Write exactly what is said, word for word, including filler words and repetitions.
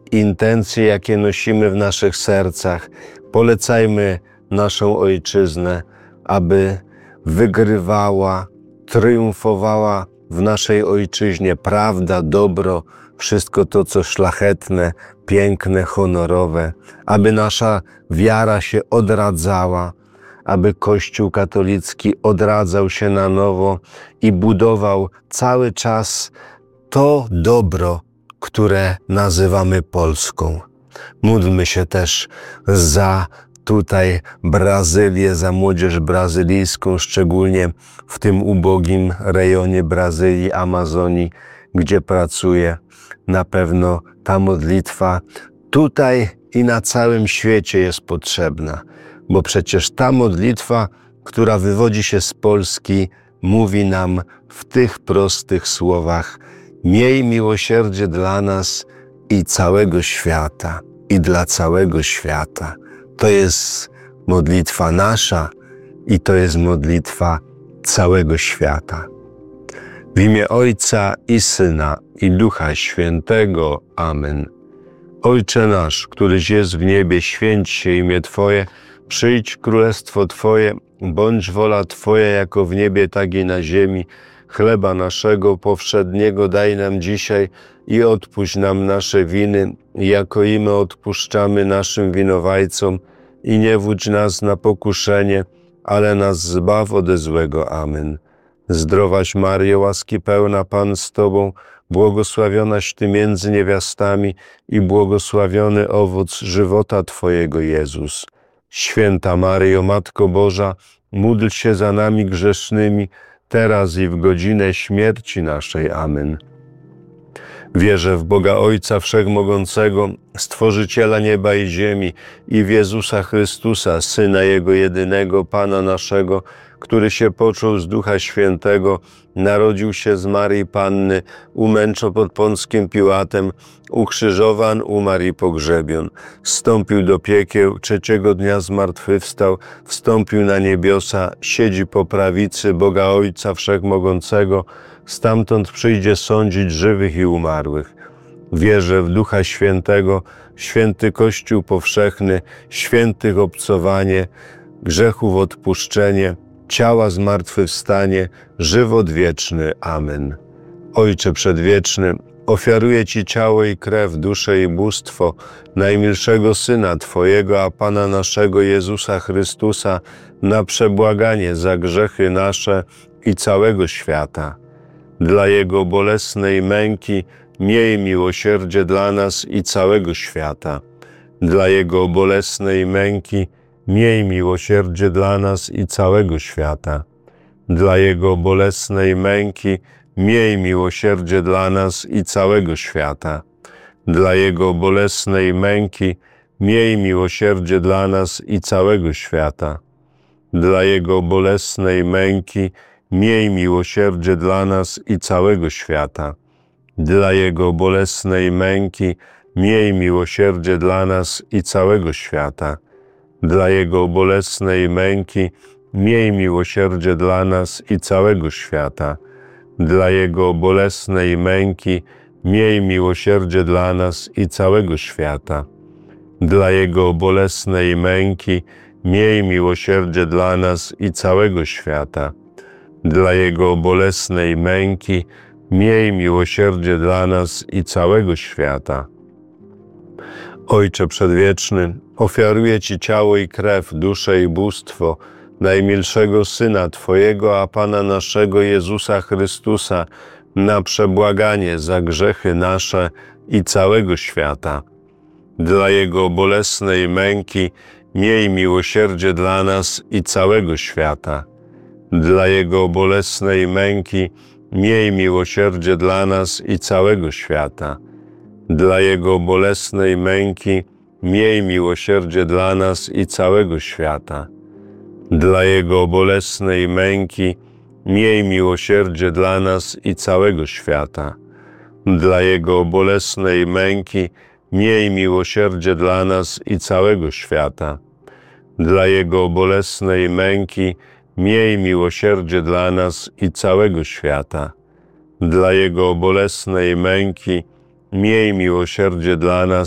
intencje, jakie nosimy w naszych sercach. Polecajmy naszą ojczyznę, aby wygrywała, triumfowała w naszej ojczyźnie prawda, dobro, wszystko to, co szlachetne, piękne, honorowe, aby nasza wiara się odradzała, aby Kościół katolicki odradzał się na nowo i budował cały czas to dobro, które nazywamy Polską. Módlmy się też za tutaj Brazylię, za młodzież brazylijską, szczególnie w tym ubogim rejonie Brazylii, Amazonii, gdzie pracuję. Na pewno ta modlitwa tutaj i na całym świecie jest potrzebna, bo przecież ta modlitwa, która wywodzi się z Polski, mówi nam w tych prostych słowach: miej miłosierdzie dla nas i całego świata, i dla całego świata. To jest modlitwa nasza i to jest modlitwa całego świata. W imię Ojca i Syna i Ducha Świętego. Amen. Ojcze nasz, któryś jest w niebie, święć się imię Twoje, przyjdź królestwo Twoje, bądź wola Twoja jako w niebie, tak i na ziemi. Chleba naszego powszedniego daj nam dzisiaj i odpuść nam nasze winy, jako i my odpuszczamy naszym winowajcom. I nie wódź nas na pokuszenie, ale nas zbaw ode złego. Amen. Zdrowaś Maryjo, łaski pełna, Pan z Tobą, błogosławionaś Ty między niewiastami i błogosławiony owoc żywota Twojego, Jezus. Święta Maryjo, Matko Boża, módl się za nami grzesznymi, teraz i w godzinę śmierci naszej. Amen. Wierzę w Boga Ojca Wszechmogącego, Stworzyciela nieba i ziemi, i w Jezusa Chrystusa, Syna Jego jedynego, Pana naszego, który się począł z Ducha Świętego, narodził się z Maryi Panny, umęczał pod Pąckim Piłatem, ukrzyżowan, umarł i pogrzebion. Wstąpił do piekieł, trzeciego dnia zmartwychwstał, wstąpił na niebiosa, siedzi po prawicy Boga Ojca Wszechmogącego, stamtąd przyjdzie sądzić żywych i umarłych. Wierzę w Ducha Świętego, święty Kościół powszechny, świętych obcowanie, grzechów odpuszczenie, ciała zmartwychwstanie, żywot wieczny. Amen. Ojcze Przedwieczny, ofiaruję Ci ciało i krew, duszę i bóstwo najmilszego Syna Twojego, a Pana naszego Jezusa Chrystusa, na przebłaganie za grzechy nasze i całego świata. Dla Jego bolesnej męki miej miłosierdzie dla nas i całego świata. Dla Jego bolesnej męki miej miłosierdzie dla nas i całego świata. Dla Jego bolesnej męki miej miłosierdzie dla nas i całego świata. Dla Jego bolesnej męki miej miłosierdzie dla nas i całego świata. Dla Jego bolesnej męki miej miłosierdzie dla nas i całego świata. Dla Jego bolesnej męki miej miłosierdzie dla nas i całego świata. Dla Jego bolesnej męki miej miłosierdzie dla nas i całego świata. Dla Jego bolesnej męki miej miłosierdzie dla nas i całego świata. Dla Jego bolesnej męki miej miłosierdzie dla nas i całego świata. Dla Jego bolesnej męki miej miłosierdzie dla nas i całego świata. Ojcze Przedwieczny, ofiaruję Ci ciało i krew, duszę i bóstwo najmilszego Syna Twojego, a Pana naszego Jezusa Chrystusa, na przebłaganie za grzechy nasze i całego świata. Dla Jego bolesnej męki miej miłosierdzie dla nas i całego świata. Dla Jego bolesnej męki miej miłosierdzie dla nas i całego świata. Dla Jego bolesnej męki miej miłosierdzie dla nas i całego świata. Dla Jego bolesnej męki miej miłosierdzie dla nas i całego świata. Dla Jego bolesnej męki miej miłosierdzie dla nas i całego świata. Dla Jego bolesnej męki miej miłosierdzie dla nas i całego świata. Dla Jego bolesnej męki miej miłosierdzie dla nas